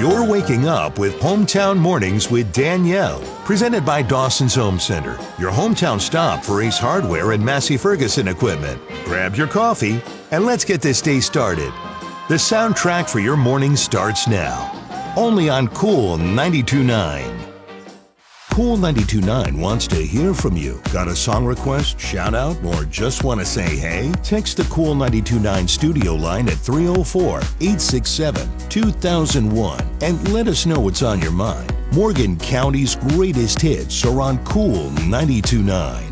You're waking up with Hometown Mornings with Danielle, presented by Dawson's Home Center, your hometown stop for Ace Hardware and Massey Ferguson equipment. Grab your coffee and let's get this day started. The soundtrack for your morning starts now, only on Cool 92.9. Cool 92.9 wants to hear from you. Got a song request, shout out, or just want to say hey? Text the Cool 92.9 studio line at 304-867-2001 and let us know what's on your mind. Morgan County's greatest hits are on Cool 92.9.